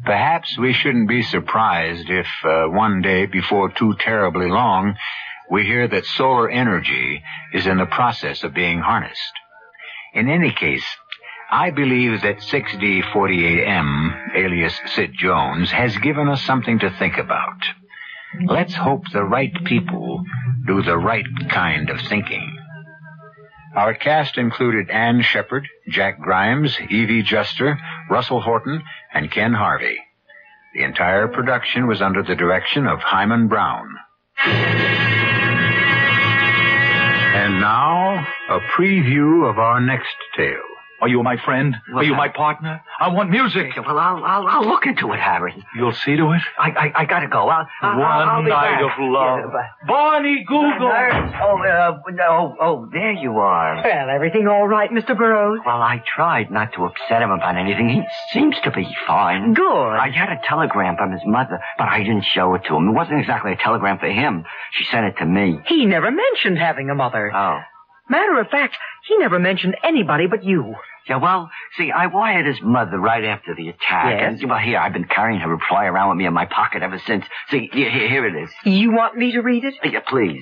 Perhaps we shouldn't be surprised if one day, before too terribly long, we hear that solar energy is in the process of being harnessed. In any case, I believe that 6D48M, alias Sid Jones, has given us something to think about. Let's hope the right people do the right kind of thinking. Our cast included Ann Shepard, Jack Grimes, Evie Juster, Russell Horton, and Ken Harvey. The entire production was under the direction of Hyman Brown. And now, a preview of our next tale. Are you my friend? Are you my partner? I want music. Well, I'll look into it, Harry. You'll see to it? I gotta go. I'll One be night back. of love. Barney Google. There you are. Well, everything all right, Mr. Burroughs? Well, I tried not to upset him about anything. He seems to be fine. Good. I had a telegram from his mother, but I didn't show it to him. It wasn't exactly a telegram for him. She sent it to me. He never mentioned having a mother. Oh. Matter of fact, he never mentioned anybody but you. Yeah, well, see, I wired his mother right after the attack. Yes? And, well, here, I've been carrying her reply around with me in my pocket ever since. See, here it is. You want me to read it? Yeah, please.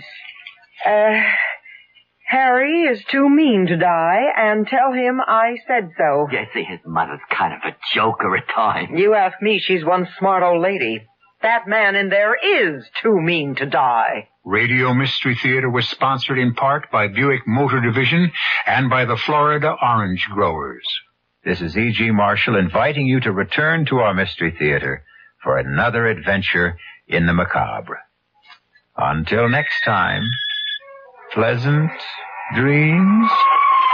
Harry is too mean to die, and tell him I said so. Yeah, see, his mother's kind of a joker at times. You ask me, she's one smart old lady. That man in there is too mean to die. Radio Mystery Theater was sponsored in part by Buick Motor Division and by the Florida Orange Growers. This is E.G. Marshall inviting you to return to our Mystery Theater for another adventure in the macabre. Until next time, pleasant dreams.